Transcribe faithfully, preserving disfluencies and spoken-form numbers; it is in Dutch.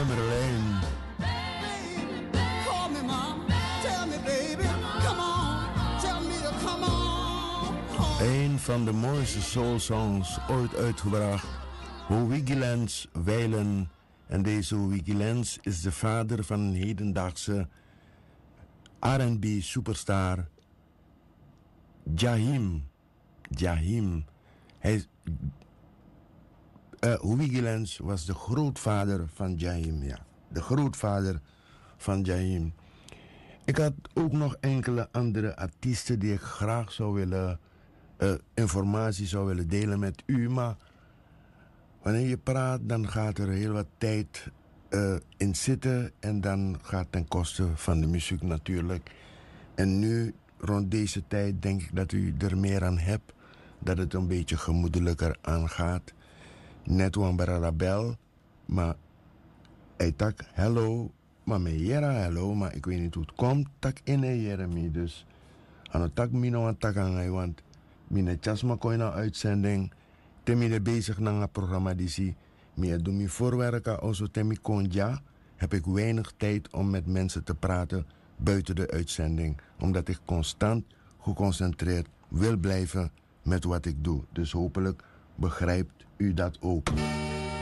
Merlijn. Call me, mom. Tell me, baby. Come on. Tell me to come on. Een van de mooiste soulsongs ooit uitgebracht. Vigilance Weilen. En deze Vigilance is de vader van een hedendaagse R en B superstar Jaheim. Jaheim. Hij, uh, Vigilance was de grootvader van Jaheim, ja. De grootvader van Jaheim. Ik had ook nog enkele andere artiesten die ik graag zou willen, uh, informatie zou willen delen met u, maar wanneer je praat, dan gaat er heel wat tijd uh, in zitten en dan gaat ten koste van de muziek natuurlijk. En nu, rond deze tijd, denk ik dat u er meer aan hebt, dat het een beetje gemoedelijker aangaat. Net wambara bel, maar hij tak hello, maar me jera hello, maar ik weet niet hoe het komt, tak in een jeremie. Dus aan het tak mino aan tak aan, want mine chasma koina uitzending. Temi de bezig naar het programma die zie. Maar doe me voorwerken als temi konja. Heb ik weinig tijd om met mensen te praten buiten de uitzending. Omdat ik constant geconcentreerd wil blijven met wat ik doe. Dus hopelijk begrijpt u dat ook.